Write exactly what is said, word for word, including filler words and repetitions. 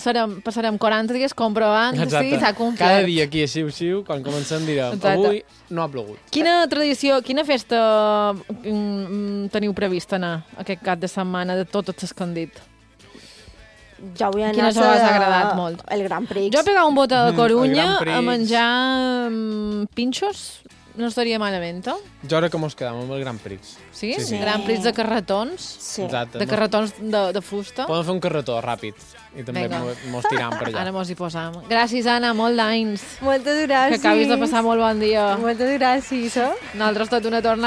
serem, passarem quaranta dies comprovant si s'ha complert. Cada dia aquí a Xiu-Xiu, quan comencem direm, Exacte. avui no ha plogut. Quina tradició, quina festa mm, teniu previst anar aquest cap de setmana de totes les que han dit? Jo vull anar Quina us ha agradat molt? El Grand Prix. Jo he pegat un bot a Mm, Corunya el Grand Prix. a menjar mm, pinxos. No estaria malament, eh? Jo crec que mos quedem amb el Grand Prix. Sí? Sí, sí. Gran Prix de carretons. Sí. Exacte. De carretons de, de fusta. Podem fer un carretó ràpid i també Vinga. mo- mos tiram per allà. Ara mos hi posam. Gràcies, Anna, molt d'anys. Moltes Que gràcies. acabis de passar molt bon dia. Moltes gràcies, eh? Nosaltres tot una tornada.